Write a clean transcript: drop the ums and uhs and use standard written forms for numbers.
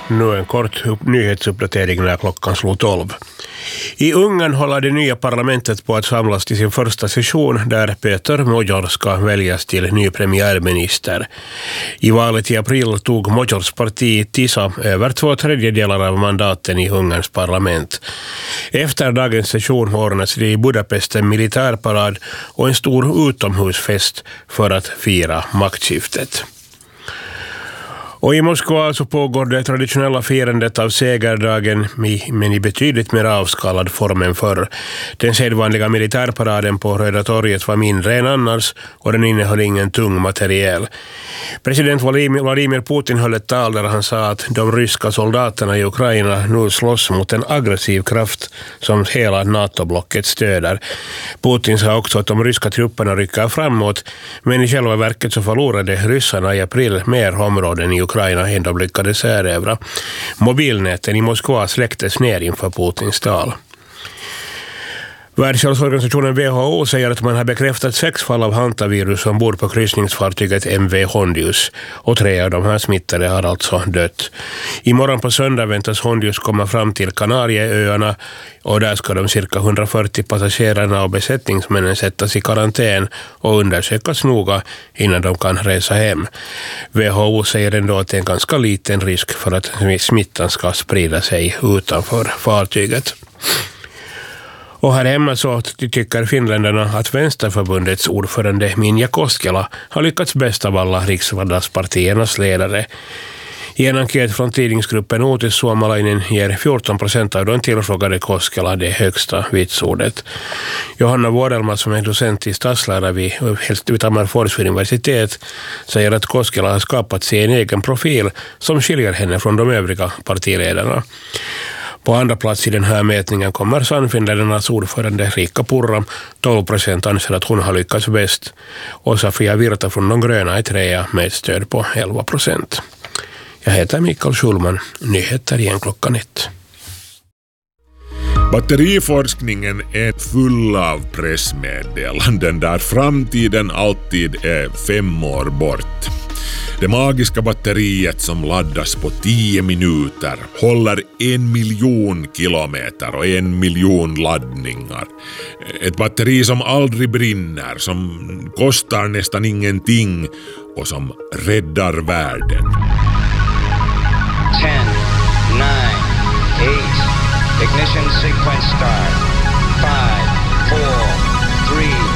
Nu en kort nyhetsuppdatering när klockan slår 12. I Ungern håller det nya parlamentet på att samlas till sin första session där Peter Magyar ska väljas till ny premiärminister. I valet i april tog Magyars parti TISA över 2/3 av mandaten i Ungerns parlament. Efter dagens session ordnas det i Budapest en militärparad och en stor utomhusfest för att fira maktskiftet. Och i Moskva så pågår det traditionella firandet av segerdagen men i betydligt mer avskalad form än förr. Den sedvanliga militärparaden på Röda torget var mindre än annars och den innehöll ingen tung materiel. President Vladimir Putin höll ett tal där han sa att de ryska soldaterna i Ukraina nu slåss mot en aggressiv kraft som hela NATO-blocket stöder. Putin sa också att de ryska trupperna rycker framåt, men i själva verket så förlorade ryssarna i april mer områden i Ukraina än de lyckades erövra. Mobilnäten i Moskva släcktes ner inför Putins tal. Världshälsoorganisationen WHO säger att man har bekräftat 6 fall av hantavirus ombord på kryssningsfartyget MV Hondius och 3 av de här smittade har alltså dött. Imorgon på söndag väntas Hondius komma fram till Kanarieöarna och där ska de cirka 140 passagerarna och besättningsmännen sättas i karantän och undersökas noga innan de kan resa hem. WHO säger ändå att det är en ganska liten risk för att smittan ska sprida sig utanför fartyget. Och här hemma så tycker finländarna att Vänsterförbundets ordförande Minja Koskela har lyckats bäst av alla riksdagspartiernas ledare. I en enkät från tidningsgruppen Uutis Suomalainen ger 14% av de tillfrågade Koskela det högsta vitsordet. Johanna Vuodelma, som är docent i statslära vid Tammerfors universitet, säger att Koskela har skapat sig en egen profil som skiljer henne från de övriga partiledarna. På andra plats i den här mätningen kommer Sannfinländarnas ordförande Riikka Purra. 12% anser att hon har lyckats bäst. Och Sofia Virta från de gröna är 3 med ett stöd på 11%. Jag heter Mikael Schulman. Nyheter igen 1:00. Batteriforskningen är full av pressmeddelanden där framtiden alltid är 5 år bort. Det magiska batteriet som laddas på 10 minuter håller 1 miljon kilometer och 1 miljon laddningar. Ett batteri som aldrig brinner, som kostar nästan ingenting och som räddar världen. 10, 9, 8, ignition sequence start. 5, 4, 3,